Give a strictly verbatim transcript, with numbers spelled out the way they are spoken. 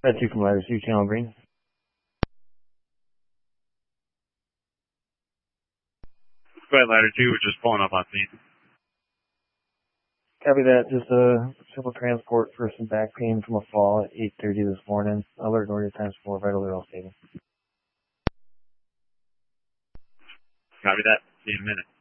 Red two from Ladder two, Channel Green. Go ahead, Ladder two. We're just pulling up on scene. Copy that. Just a simple transport for some back pain from a fall at eight thirty this morning. Alert order times four, vital vital stable. Copy that. See you in a minute.